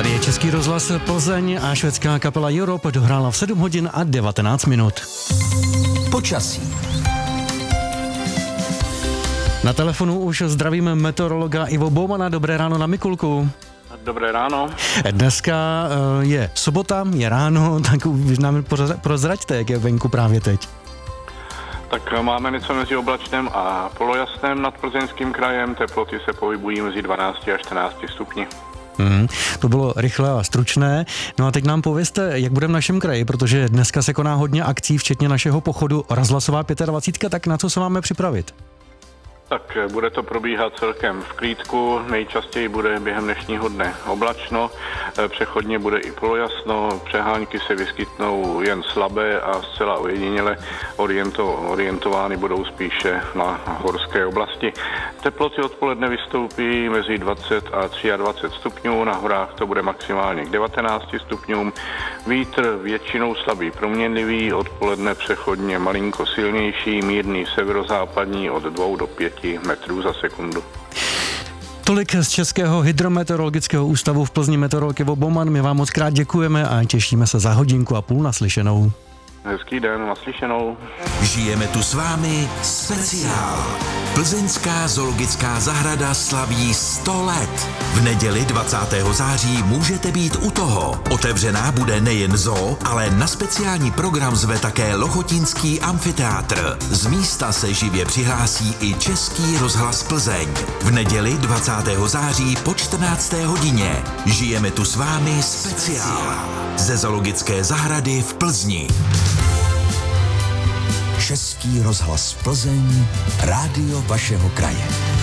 Tady je Český rozhlas Plzeň a švédská kapela Europe dohrála v 7 hodin a 19 minut. Počasí. Na telefonu už zdravím meteorologa Ivo Boumana. Dobré ráno na Mikulku. Dobré ráno. Dneska je sobota, je ráno, tak už nám prozraďte, jak je venku právě teď. Tak máme něco mezi oblačném a polojasném nad Plzeňským krajem. Teploty se pohybují mezi 12 a 14 stupni. To bylo rychlé a stručné. No a teď nám povězte, jak bude v našem kraji, protože dneska se koná hodně akcí, včetně našeho pochodu Rozhlasová 25, tak na co se máme připravit? Tak bude to probíhat celkem v klídku, nejčastěji bude během dnešního dne oblačno, přechodně bude i polojasno, přehánky se vyskytnou jen slabé a zcela ojediněle orientovány budou spíše na horské oblasti. Teploty odpoledne vystoupí mezi 20 a 23 stupňů, na horách to bude maximálně k 19 stupňům, vítr většinou slabý proměnlivý, odpoledne přechodně malinko silnější, mírný severozápadní od 2 do 5 metrů za sekundu. Tolik z Českého hydrometeorologického ústavu v Plzni meteorolog Ivo Bouman. My vám moc krát děkujeme a těšíme se za hodinku a půl naslyšenou. Hezký den, naslyšenou. Žijeme tu s vámi speciál. Plzeňská zoologická zahrada slaví 100 let. V neděli 20. září můžete být u toho. Otevřená bude nejen zoo, ale na speciální program zve také Lochotínský amfiteátr. Z místa se živě přihlásí i Český rozhlas Plzeň. V neděli 20. září po 14. hodině. Žijeme tu s vámi speciál. Ze zoologické zahrady v Plzni. Český rozhlas Plzeň, rádio vašeho kraje.